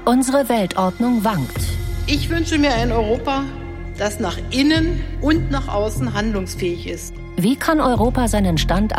Unsere Weltordnung wankt. Ich wünsche mir ein Europa, das nach innen und nach außen handlungsfähig ist. Wie kann Europa seinen Stand